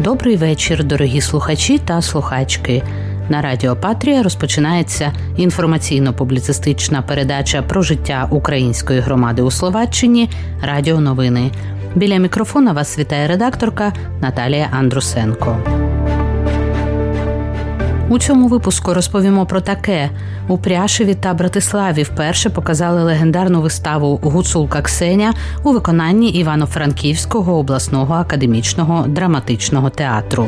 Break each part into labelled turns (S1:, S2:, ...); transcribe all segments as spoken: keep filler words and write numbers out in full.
S1: Добрий вечір, дорогі слухачі та слухачки. На Радіо Патрія розпочинається інформаційно-публіцистична передача про життя української громади у Словаччині «Радіо Новини». Біля мікрофона вас вітає редакторка Наталія Андрусенко. У цьому випуску розповімо про таке. У Пряшеві та Братиславі вперше показали легендарну виставу «Гуцулка Ксеня» у виконанні Івано-Франківського обласного академічного драматичного театру.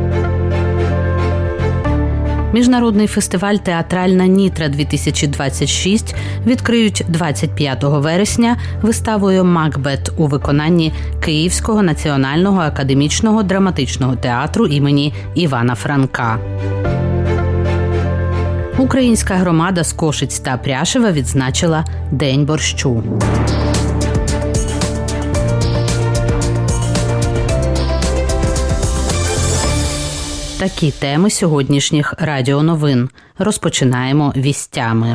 S1: Міжнародний фестиваль «Театральна Нітра-дві тисячі двадцять шість» відкриють двадцять п'ятого вересня виставою «Макбет» у виконанні Київського національного академічного драматичного театру імені Івана Франка. Українська громада з Кошиць та Пряшева відзначила День борщу. Такі теми сьогоднішніх радіоновин. Розпочинаємо вістями.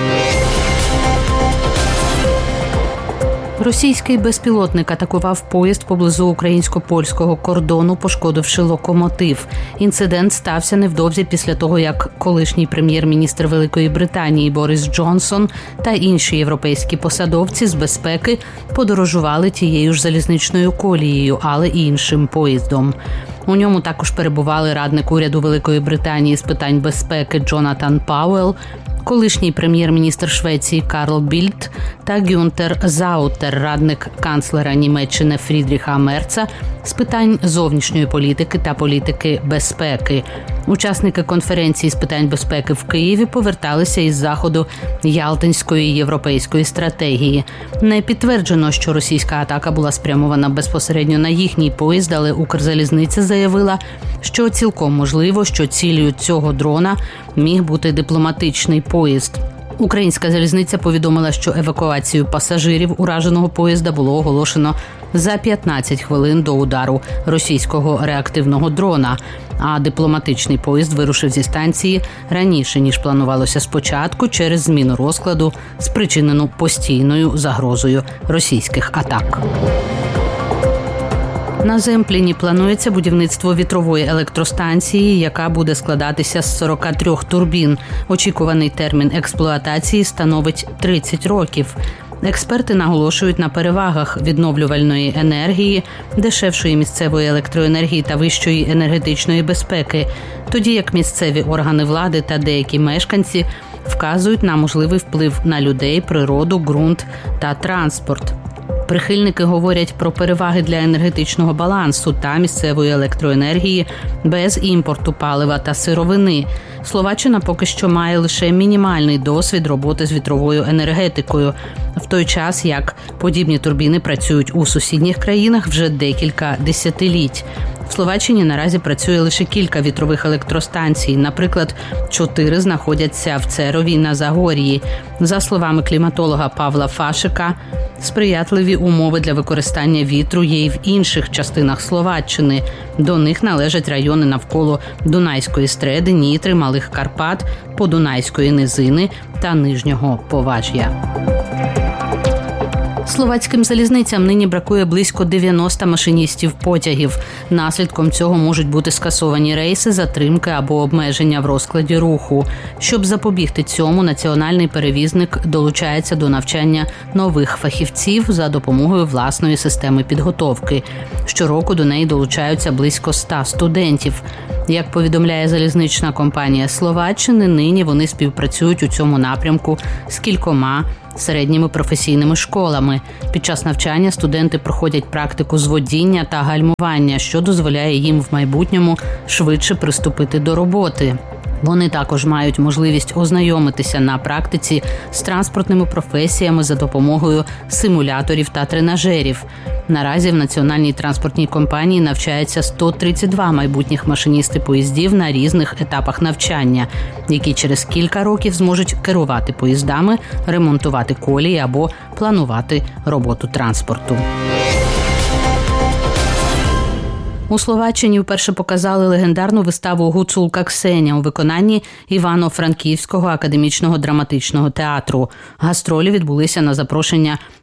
S1: Російський безпілотник атакував поїзд поблизу українсько-польського кордону, пошкодивши локомотив. Інцидент стався невдовзі після того, як колишній прем'єр-міністр Великої Британії Борис Джонсон та інші європейські посадовці з безпеки подорожували тією ж залізничною колією, але іншим поїздом. У ньому також перебували радник уряду Великої Британії з питань безпеки Джонатан Пауелл, колишній прем'єр-міністр Швеції Карл Більд та Гюнтер Заутер, радник канцлера Німеччини Фрідріха Мерца з питань зовнішньої політики та політики безпеки. Учасники конференції з питань безпеки в Києві поверталися із заходу Ялтинської європейської стратегії. Не підтверджено, що російська атака була спрямована безпосередньо на їхній поїзд, але Укрзалізниця заявила, що цілком можливо, що ціллю цього дрона міг бути дипломатичний поїзд. Українська залізниця повідомила, що евакуацію пасажирів ураженого поїзда було оголошено за п'ятнадцять хвилин до удару російського реактивного дрона, а дипломатичний поїзд вирушив зі станції раніше, ніж планувалося спочатку, через зміну розкладу, спричинену постійною загрозою російських атак. На Земпліні планується будівництво вітрової електростанції, яка буде складатися з сорока трьох турбін. Очікуваний термін експлуатації становить тридцять років. Експерти наголошують на перевагах відновлювальної енергії, дешевшої місцевої електроенергії та вищої енергетичної безпеки, тоді як місцеві органи влади та деякі мешканці вказують на можливий вплив на людей, природу, ґрунт та транспорт. Прихильники говорять про переваги для енергетичного балансу та місцевої електроенергії без імпорту палива та сировини. Словаччина поки що має лише мінімальний досвід роботи з вітровою енергетикою, в той час як подібні турбіни працюють у сусідніх країнах вже декілька десятиліть. В Словаччині наразі працює лише кілька вітрових електростанцій. Наприклад, чотири знаходяться в Церові на Загор'ї. За словами кліматолога Павла Фашика, сприятливі умови для використання вітру є і в інших частинах Словаччини. До них належать райони навколо Дунайської стреди, Нітри, Малих Карпат, Подунайської низини та Нижнього Поваж'я. Словацьким залізницям нині бракує близько дев'яноста машиністів потягів. Наслідком цього можуть бути скасовані рейси, затримки або обмеження в розкладі руху. Щоб запобігти цьому, національний перевізник долучається до навчання нових фахівців за допомогою власної системи підготовки. Щороку до неї долучаються близько ста студентів. Як повідомляє залізнична компанія Словаччини, нині вони співпрацюють у цьому напрямку з кількома середніми професійними школами. Під час навчання студенти проходять практику з водіння та гальмування, що дозволяє їм в майбутньому швидше приступити до роботи. Вони також мають можливість ознайомитися на практиці з транспортними професіями за допомогою симуляторів та тренажерів. Наразі в Національній транспортній компанії навчається сто тридцять два майбутніх машиністи поїздів на різних етапах навчання, які через кілька років зможуть керувати поїздами, ремонтувати колії або планувати роботу транспорту. У Словаччині вперше показали легендарну виставу «Гуцулка Ксеня» у виконанні Івано-Франківського академічного драматичного театру. Гастролі відбулися на запрошення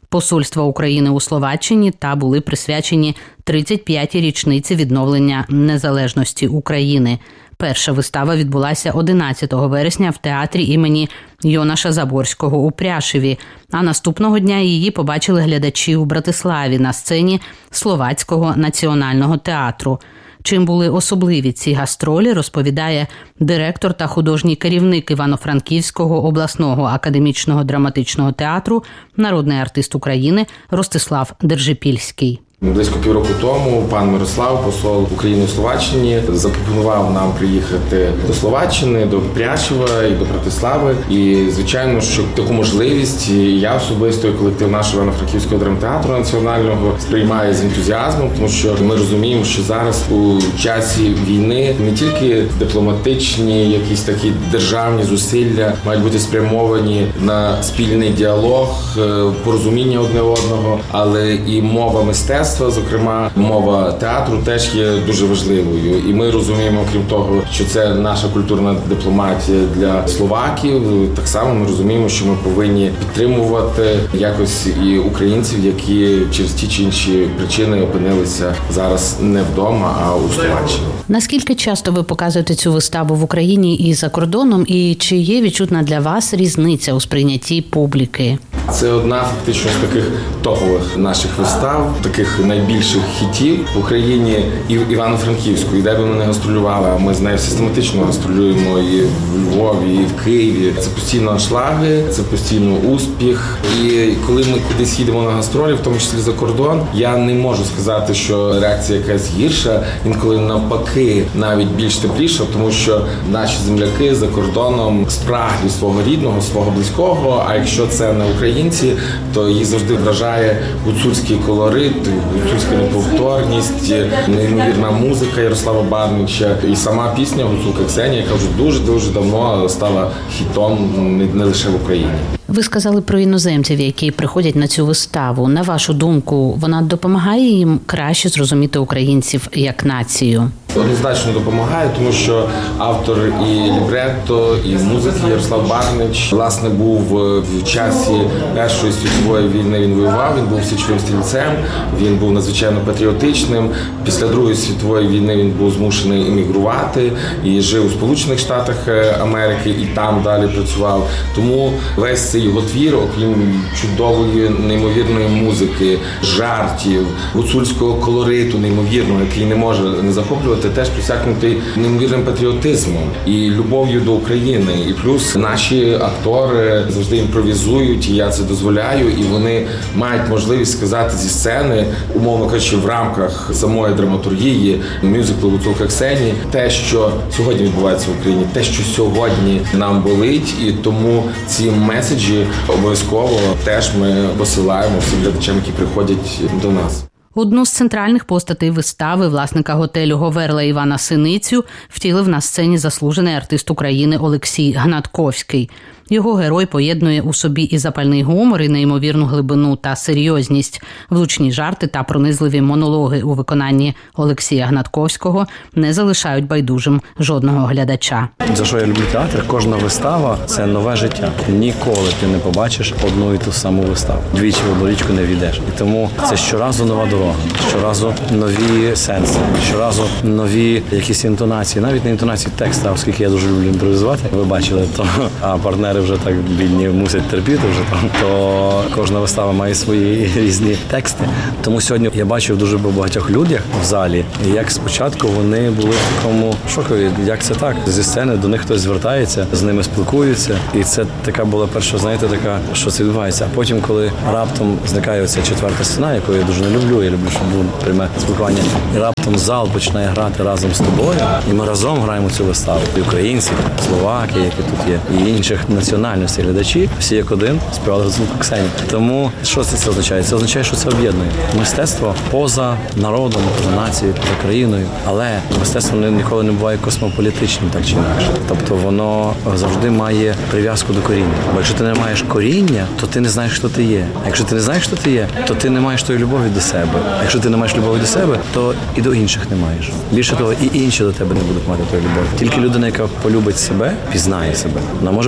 S1: посольства України у Словаччині та були присвячені тридцять п'ятій річниці відновлення незалежності України. Перша вистава відбулася одинадцятого вересня в театрі імені Йонаша Заборського у Пряшеві, а наступного дня її побачили глядачі у Братиславі на сцені Словацького національного театру. Чим були особливі ці гастролі, розповідає директор та художній керівник Івано-Франківського обласного академічного драматичного театру, народний артист України Ростислав Держипільський.
S2: Близько півроку тому пан Мирослав, посол України у Словаччині, запропонував нам приїхати до Словаччини, до Пряшева і до Братислави. І, звичайно, що таку можливість я особисто і колектив нашого Івано-Франківського драмтеатру національного сприймає з ентузіазмом, тому що ми розуміємо, що зараз у часі війни не тільки дипломатичні, якісь такі державні зусилля мають бути спрямовані на спільний діалог, порозуміння одне одного, але і мова мистецтва, зокрема, мова театру теж є дуже важливою. І ми розуміємо, крім того, що це наша культурна дипломатія для словаків, так само ми розуміємо, що ми повинні підтримувати якось і українців, які через ті чи інші причини опинилися зараз не вдома, а у Словаччині.
S1: Наскільки часто ви показуєте цю виставу в Україні і за кордоном, і чи є відчутна для вас різниця у сприйнятті публіки?
S2: Це одна фактично з таких топових наших вистав, таких найбільших хітів в Україні і в Івано-Франківську. І де би ми не гастролювали, а ми з нею систематично гастролюємо і в Львові, і в Києві. Це постійно аншлаги, це постійно успіх. І коли ми кудись їдемо на гастролі, в тому числі за кордон, я не можу сказати, що реакція якась гірша, інколи навпаки навіть більш тепліша, тому що наші земляки за кордоном спраглі свого рідного, свого близького, а якщо це не українці, то їх завжди вражає гуцульський колорит, гуцульська неповторність, неймовірна музика Ярослава Барнича і сама пісня «Гуцулка Ксенія», яка вже дуже-дуже давно стала хітом не лише в Україні.
S1: Ви сказали про іноземців, які приходять на цю виставу. На вашу думку, вона допомагає їм краще зрозуміти українців як націю?
S2: Однозначно допомагає, тому що автор і лібретто, і музики Ярослав Барнич, власне, був в часі Першої світової війни, він воював, він був січовим стрільцем, він був надзвичайно патріотичним. Після Другої світової війни він був змушений емігрувати і жив у Сполучених Штатах Америки, і там далі працював. Тому весь цей його твір, окрім чудової, неймовірної музики, жартів, гуцульського колориту неймовірного, який не може не захоплювати, теж присякнутий неймовірним патріотизмом і любов'ю до України. І плюс наші актори завжди імпровізують, і я це дозволяю, і вони мають можливість сказати зі сцени, умовно кажучи, в рамках самої драматургії мюзиклу «Гуцулка Ксенії» те, що сьогодні відбувається в Україні, те, що сьогодні нам болить, і тому ці меседжі обов'язково теж ми посилаємо всім глядачам, які приходять до нас.
S1: Одну з центральних постатей вистави, власника готелю «Говерла» Івана Синицю, втілив на сцені заслужений артист України Олексій Гнатковський. Його герой поєднує у собі і запальний гумор, і неймовірну глибину та серйозність. Влучні жарти та пронизливі монологи у виконанні Олексія Гнатковського не залишають байдужим жодного глядача.
S3: За що я люблю театр? Кожна вистава – це нове життя. Ніколи ти не побачиш одну і ту саму виставу. Двічі в одну річку не війдеш. І тому це щоразу нова дорога, щоразу нові сенси, щоразу нові якісь інтонації. Навіть не інтонації тексту, оскільки я дуже люблю імпровізувати. Ви бачили, то а партнери вже так бідні мусять терпіти вже там, то кожна вистава має свої різні тексти. Тому сьогодні я бачив дуже багатьох людях в залі, як спочатку вони були в такому шокові, як це так. Зі сцени до них хтось звертається, з ними спілкуються, і це така була перша, знаєте, така, що це відбувається. А потім, коли раптом зникає оця четверта сцена, яку я дуже не люблю, я люблю, щоб було пряме спілкування, і раптом зал починає грати разом з тобою, і ми разом граємо цю виставу. І українці, словаки, які тут є, і інших національностей глядачі, всі як один співали «Гуцулку Ксенію». Тому що це, це означає? Це означає, що це об'єднує. Мистецтво поза народом, поза нацією, поза країною, але мистецтво ніколи не буває космополітичним, так чи інакше. Тобто воно завжди має прив'язку до коріння. Бо якщо ти не маєш коріння, то ти не знаєш, хто ти є. А якщо ти не знаєш, хто ти є, то ти не маєш тої любові до себе. А якщо ти не маєш любові до себе, то і до інших не маєш. Більше того, і інші до тебе не будуть мати тої любові. Тільки людина, яка полюбить себе, пізнає себе. Вона може полюбити світ.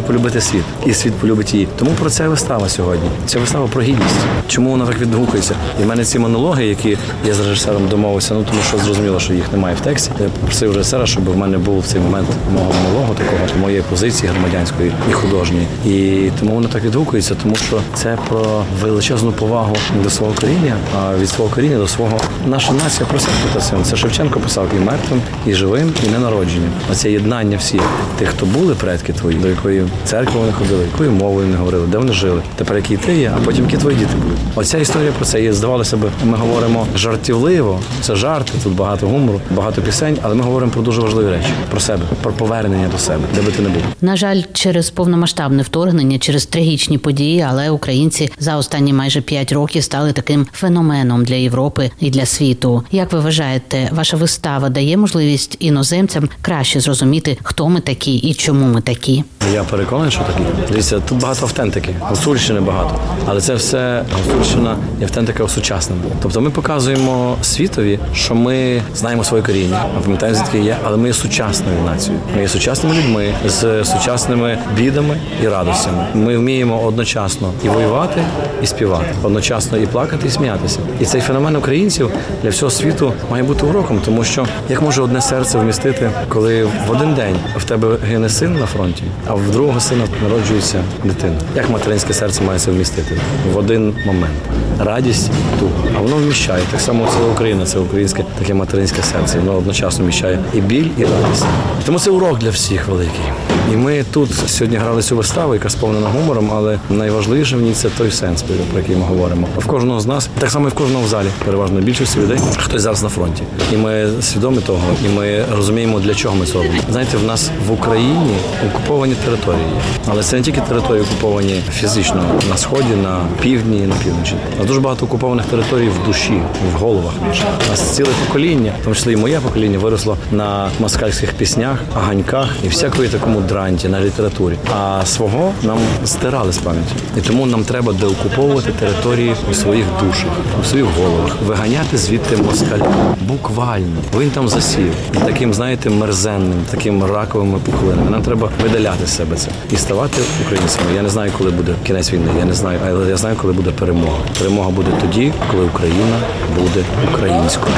S3: світ, і світ полюбить її. Тому про це вистава сьогодні. Ця вистава про гідність. Чому вона так відгукується? І в мене ці монологи, які я з режисером домовився, ну тому що зрозуміло, що їх немає в тексті. Я попросив режисера, щоб в мене був в цей момент мого монологу, такого моєї позиції громадянської і художньої. І тому воно так відгукується, тому що це про величезну повагу до свого коріння, а від свого коріння до свого. Наша нація про це питається. Це Шевченко писав і мертвим, і живим, і ненародженим. Оце єднання всіх тих, хто були предки твої, до якої церкви вони ходили, якою мовою вони говорили, де вони жили. Тепер які ти є, а потім які твої діти будуть. Оця історія про це. І здавалося б, ми говоримо жартівливо, це жарти, тут багато гумору, багато пісень, але ми говоримо про дуже важливі речі, про себе, про повернення до себе, де би ти не був.
S1: На жаль, через повномасштабне вторгнення, через трагічні події, але українці за останні майже п'ять років стали таким феноменом для Європи і для світу. Як ви вважаєте, ваша вистава дає можливість іноземцям краще зрозуміти, хто ми такі і чому ми такі?
S3: Я переконаний, що такі. Дивіться, тут багато автентики, гуцульщини багато, але це все гуцульщина і автентика осучаснена. Тобто ми показуємо світові, що ми знаємо своє коріння, а пам'ятаємо, звідки є, але ми є сучасною нацією. Ми є сучасними людьми з сучасними бідами і радостями. Ми вміємо одночасно і воювати, і співати, одночасно і плакати, і сміятися. І цей феномен українців для всього світу має бути уроком, тому що як може одне серце вмістити, коли в один день в тебе гине син на фронті, а в другого сина народжується дитина. Як материнське серце має це вмістити? В один момент. Радість ту. А воно вміщає. Так само це Україна, це українське таке материнське серце. Воно одночасно вміщає і біль, і радість. Тому це урок для всіх великий. І ми тут сьогодні грали цю виставу, яка сповнена гумором, але найважливіше в ній це той сенс, про який ми говоримо. В кожного з нас, так само і в кожного в залі, переважно більшості людей, хтось зараз на фронті. І ми свідомі того, і ми розуміємо, для чого ми це робимо. Знаєте, в нас в Україні окуповані території є. Але це не тільки території окуповані фізично на сході, на півдні, на півночі. А дуже багато окупованих територій в душі, в головах більше. У нас ціле покоління, в тому числі і моє покоління, виросло на москальських піснях, аганьках і всякої такому дранті на літературі. А свого нам стирали з пам'яті. І тому нам треба деокуповувати території у своїх душах, у своїх головах, виганяти звідти москаля. Буквально. Він там засів. І таким, знаєте, мерзенним, таким раковими пухлинами. Нам треба видаляти з себе це і ставати українцями. Я не знаю, коли буде кінець війни, я не знаю, але я знаю, коли буде перемога. Перемога буде тоді, коли Україна буде українською.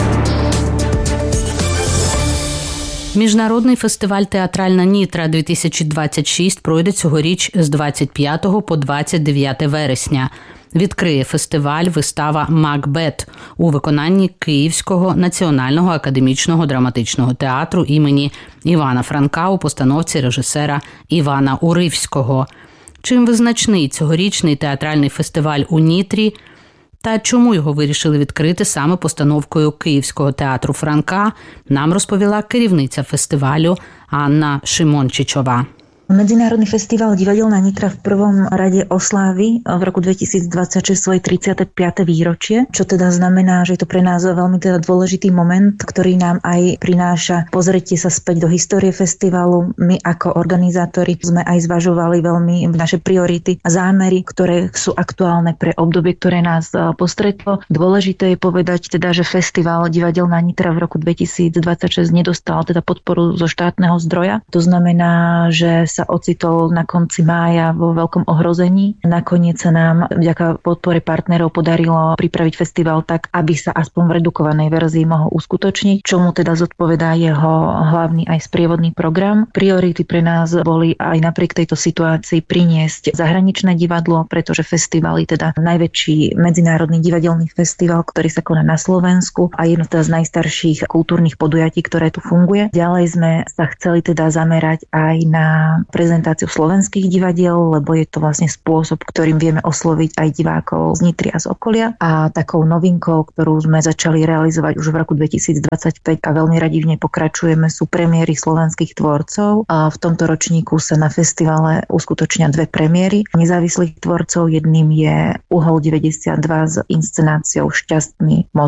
S1: Міжнародний фестиваль «Театральна Нітра-дві тисячі двадцять шість» пройде цьогоріч з двадцять п'ятого по двадцять дев'яте вересня. Відкриє фестиваль вистава «Макбет» у виконанні Київського національного академічного драматичного театру імені Івана Франка у постановці режисера Івана Уривського. Чим визначний цьогорічний театральний фестиваль у Нітрі та чому його вирішили відкрити саме постановкою Київського театру Франка, нам розповіла керівниця фестивалю Анна Шимончичова.
S4: Medzinárodný festival Divadelná Nitra v prvom rade oslávi v roku dvetisícdvadsaťšesť svoje tridsiate piate výročie, čo teda znamená, že je to pre nás veľmi teda dôležitý moment, ktorý nám aj prináša pozrietie sa späť do histórie festivalu. My ako organizátori sme aj zvažovali veľmi naše priority a zámery, ktoré sú aktuálne pre obdobie, ktoré nás postretlo. Dôležité je povedať teda, že festival Divadelná Nitra v roku dvetisícdvadsaťšesť nedostal teda podporu zo štátneho zdroja. To znamená, že sa ocitol na konci mája vo veľkom ohrození. Nakoniec sa nám vďaka podpore partnerov podarilo pripraviť festival tak, aby sa aspoň v redukovanej verzii mohol uskutočniť, čomu teda zodpovedá jeho hlavný aj sprievodný program. Priority pre nás boli aj napriek tejto situácii priniesť zahraničné divadlo, pretože festival je teda najväčší medzinárodný divadelný festival, ktorý sa koná na Slovensku a jedno teda z najstarších kultúrnych podujatí, ktoré tu funguje. Ďalej sme sa chceli teda zamerať aj na prezentáciu slovenských divadiel, lebo je to vlastne spôsob, ktorým vieme osloviť aj divákov z Nitry a z okolia. A takou novinkou, ktorú sme začali realizovať už v roku dvetisícdvadsaťpäť a veľmi radi v nej pokračujeme, sú premiéry slovenských tvorcov. A v tomto ročníku sa na festivale uskutočnia dve premiéry nezávislých tvorcov. Jedným je Uhol deväťdesiatdva s inscenáciou Šťastný mozog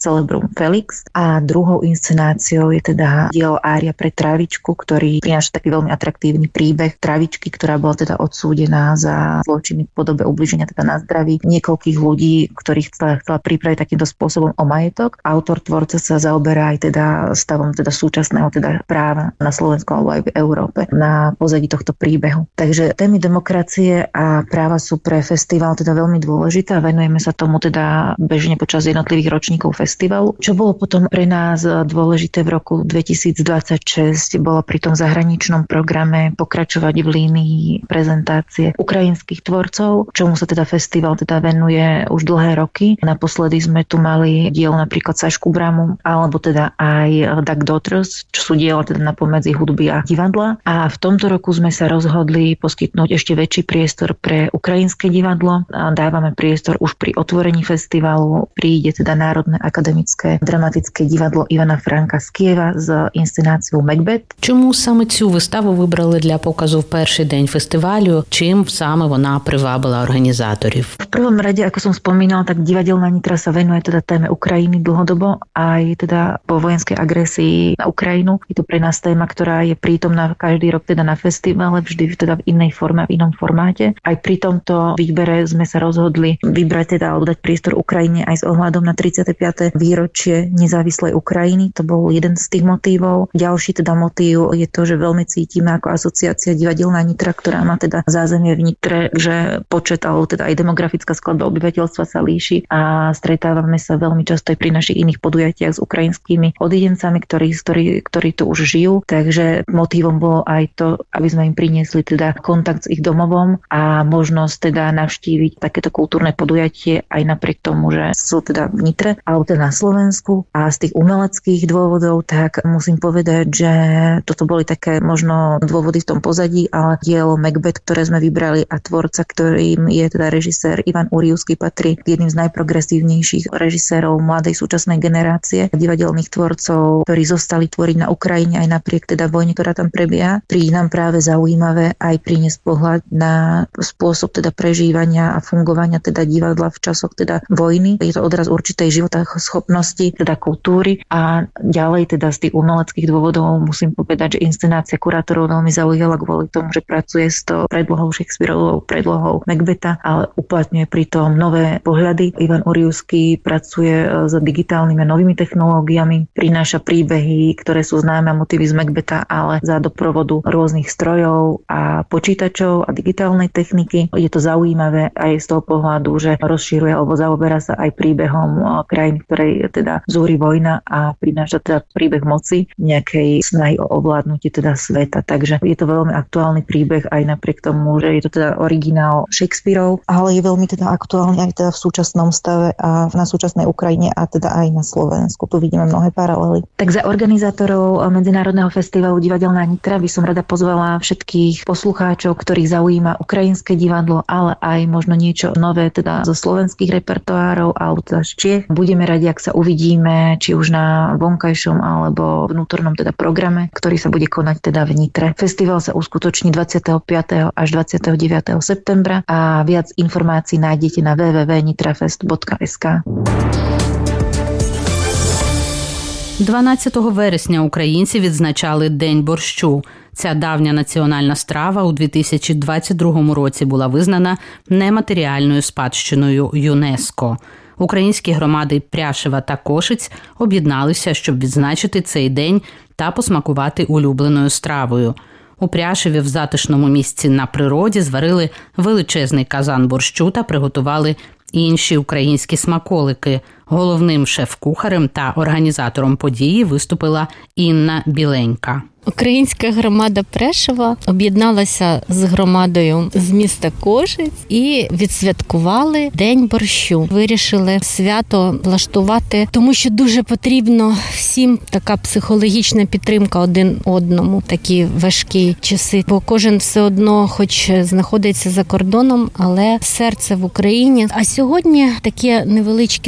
S4: Celebrum Felix. A druhou inscenáciou je teda dielo Ária pre trávičku, ktorý prináša taký veľmi atraktívny príbeh trávičky, ktorá bola teda odsúdená za zločiny v podobe ubliženia teda na zdraví niekoľkých ľudí, ktorých chcela, chcela pripraviť takýmto spôsobom o majetok. Autor, tvorca sa zaoberá aj teda stavom teda súčasného teda práva na Slovensku alebo aj v Európe na pozadí tohto príbehu. Takže témy demokracie a práva sú pre festival teda veľmi dôležité a venujeme sa tomu teda bežne počas jednotlivých ročníkov festivalu. Čo bolo potom pre nás dôležité v roku dvetisícdvadsaťšesť, bolo pri tom zahraničnom programe pokračovať v línii prezentácie ukrajinských tvorcov, čomu sa teda festival teda venuje už dlhé roky. Naposledy sme tu mali dielo napríklad Sašku Bramu, alebo teda aj Duck Daughters, čo sú diela teda na pomedzi hudby a divadla. A v tomto roku sme sa rozhodli poskytnúť ešte väčší priestor pre ukrajinské divadlo. A dávame priestor už pri otvorení festivalu. Príde teda Národné akademické dramatické divadlo Ivana Franka z Kieva s inscenáцією Macbeth.
S1: Чому саме цю виставу вибрали для показу в перший день фестивалю? Чим саме вона привабила організаторів?
S4: V prvom rade, ako som spomínala, tak divadelná Nitra sa venuje teda téme Ukrajiny dlhodobo aj teda po vojenskej agresii na Ukrajinu. Je to pre nás téma, ktorá je prítomná každý rok teda na festivale, vždy teda v inej forme, v inom formáte. Aj pri tomto výbere sme sa rozhodli vybrať teda alebo dať priestor Ukrajine aj s ohľadom na tridsiate piate výročie nezávislej Ukrajiny. To bol jeden z tých motívov. Ďalší teda motív je to, že veľmi cítime ako asociácia divadelná Nitra, ktorá má teda zázemie v Nitre, že počet alebo teda aj demografická skladba obyvateľstva sa líši a stretávame sa veľmi často aj pri našich iných podujatiach s ukrajinskými odidencami, ktorí, ktorí, ktorí tu už žijú. Takže motívom bolo aj to, aby sme im priniesli teda kontakt s ich domovom a možnosť teda navštíviť takéto kultúrne podujatie aj napriek tomu, že sú teda v Nitre alebo teda na Slovensku. A z tých umeleckých dôvodov tak musím povedať, že toto boli také možno dôvody v tom pozadí, ale dielo Macbeth, ktoré sme vybrali a tvorca, ktorým je teda režisér Ivan Uriusky, patrí k jedným z najprogresívnejších režisérov mladej súčasnej generácie divadelných tvorcov, ktorí zostali tvoriť na Ukrajine aj napriek teda vojne, ktorá tam prebieha. Príde nám práve zaujímavé aj priniesť pohľad na spôsob teda prežívania a fungovania teda divadla v časoch teda vojny. Je to odraz určitej životaschopnosti teda kultúry a ďalej teda z tých umeleckých dôvodov musím povedať, že inscenácia kurátorov veľmi zaujala kvôli tomu, že pracuje s to predlohou Shakespeareovou predlohou Macbetha, ale uplatňuje pritom nové pohľady. Ivan Uriusky pracuje s digitálnymi a novými technológiami, prináša príbehy, ktoré sú známe a motívy z Macbetha, ale za doprovodu rôznych strojov a počítačov a digitálnej techniky. Je to zaujímavé aj z toho pohľadu, že rozšíruje alebo zaoberá sa aj príbehom krajín, ktorej teda zúri vojna a prináša teda príbeh moci nejakej snahy o ovládnutie teda sveta. Takže je to veľmi aktuálny príbeh aj napriek tomu, že je to teda originál Shakespeareov, ale je veľmi teda aktuálny aj teda v súčasnom stave a na súčasnej Ukrajine a teda aj na Slovensku. Tu vidíme mnohé paralely. Tak za organizátorov Medzinárodného festivalu Divadelná Nitra by som rada pozvala všetkých poslucháčov, ktorých zaujíma ukrajinské divadlo, ale aj možno niečo nové teda zo slovenských repertoárov alebo teda z Čiech. Budeme radi, ak sa uvidíme či už na vonkajšom alebo vnútornom teda programe, ktorý sa bude konať teda v Nitre. Festival sa uskutoční dvadsiateho piateho až dvadsiateho deviateho septembra a viac informácií nájdete na w w w bodka nitrafest bodka es ka.
S1: дванадцятого вересня українці відзначали День борщу. Ця давня національна страва у дві тисячі двадцять другому році була визнана нематеріальною спадщиною ЮНЕСКО. Українські громади Пряшева та Кошиць об'єдналися, щоб відзначити цей день та посмакувати улюбленою стравою. У Пряшеві в затишному місці на природі зварили величезний казан борщу та приготували інші українські смаколики. Головним шеф-кухарем та організатором події виступила Інна Біленька.
S5: Українська громада Прешева об'єдналася з громадою з міста Кошиць і відсвяткували День борщу. Вирішили свято влаштувати, тому що дуже потрібно всім така психологічна підтримка один одному в такі важкі часи. Бо кожен все одно хоч знаходиться за кордоном, але серце в Україні. А сьогодні таке невеличке свято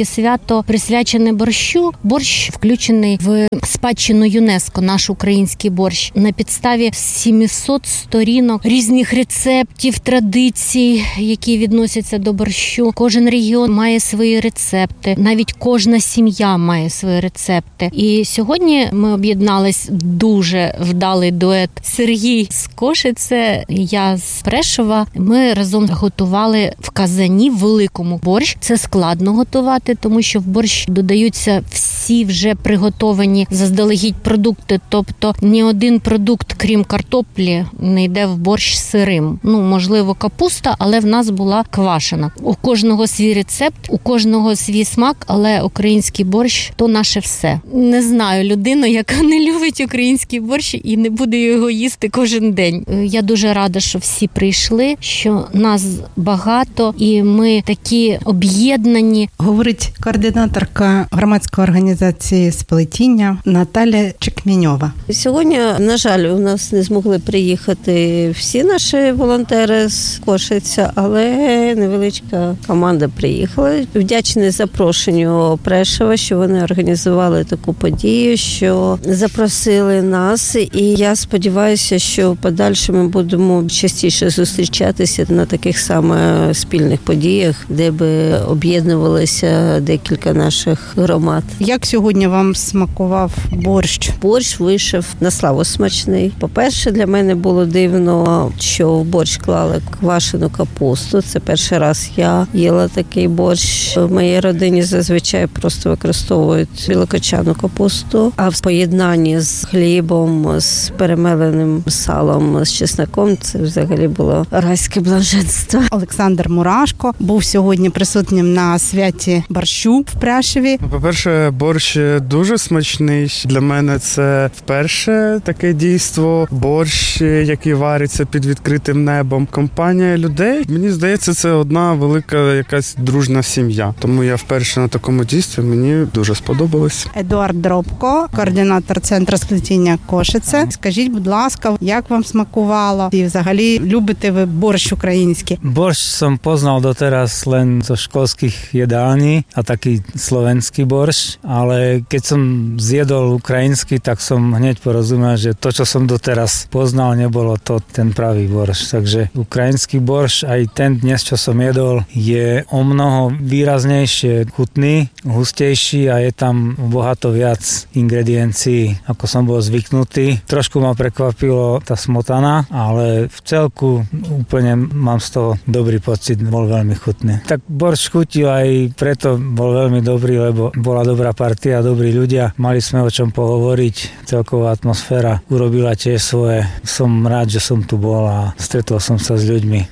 S5: свято присвячене борщу. Борщ включений в спадщину ЮНЕСКО, наш український борщ, на підставі сімсот сторінок різних рецептів, традицій, які відносяться до борщу. Кожен регіон має свої рецепти, навіть кожна сім'я має свої рецепти. І сьогодні ми об'єднались дуже вдалий дует. Сергій з Кошице, я з Прешова. Ми разом готували в казані великому борщ. Це складно готувати, тому що в борщ додаються всі вже приготовані заздалегідь продукти. Тобто ні один продукт, крім картоплі, не йде в борщ сирим. Ну, можливо, капуста, але в нас була квашена. У кожного свій рецепт, у кожного свій смак, але український борщ – то наше все. Не знаю людину, яка не любить український борщ і не буде його їсти кожен день. Я дуже рада, що всі прийшли, що нас багато і ми такі об'єднані.
S6: Говорить координаторка громадської організації «Сплетіння» Наталя Чекміньова.
S7: Сьогодні, на жаль, у нас не змогли приїхати всі наші волонтери з Кошиця, але невеличка команда приїхала. Вдячні запрошенню Прешова, що вони організували таку подію, що запросили нас. І я сподіваюся, що в подальшому ми будемо частіше зустрічатися на таких саме спільних подіях, де би об'єднувалися декілька наших громад.
S6: Як сьогодні вам смакував борщ?
S7: Борщ вийшов на славу смачний. По-перше, для мене було дивно, що в борщ клали квашену капусту. Це перший раз я їла такий борщ. В моїй родині зазвичай просто використовують білокочану капусту, а в поєднанні з хлібом, з перемеленим салом, з чесноком, це взагалі було райське блаженство.
S6: Олександр Мурашко був сьогодні присутнім на святі борщу в Прешеві.
S8: По-перше, борщ дуже смачний. Для мене це вперше таке дійство. Борщ, який вариться під відкритим небом. Компанія людей, мені здається, це одна велика якась дружна сім'я. Тому я вперше на такому дійстві, мені дуже сподобалось.
S6: Едуард Дробко, координатор центру сплетіння Кошице. Скажіть, будь ласка, як вам смакувало? І взагалі, любите ви борщ український?
S9: Борщ som poznal doteraz len zo školských jedální a taký slovenský borš, ale keď som zjedol ukrajinský, tak som hneď porozumel, že to, čo som doteraz poznal, nebolo to ten pravý borš. Takže ukrajinský borš, aj ten dnes, čo som jedol, je o mnoho výraznejšie chutný, hustejší a je tam bohato viac ingrediencií, ako som bol zvyknutý. Trošku ma prekvapilo tá smotana, ale v celku úplne mám z toho dobrý pocit, bol veľmi chutný. Tak borš chutil aj preto bol veľmi dobrý, lebo bola dobrá partia, dobrí ľudia. Mali sme o čom pohovoriť, celková atmosféra urobila tiež svoje. Som rád, že som tu bol a stretol som sa s ľuďmi.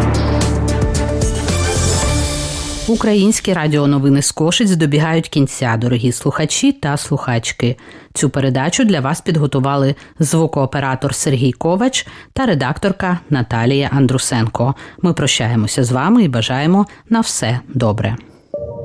S1: Українські радіоновини з Кошиць добігають кінця, дорогі слухачі та слухачки. Цю передачу для вас підготували звукооператор Сергій Ковач та редакторка Наталія Андрусенко. Ми прощаємося з вами і бажаємо на все добре.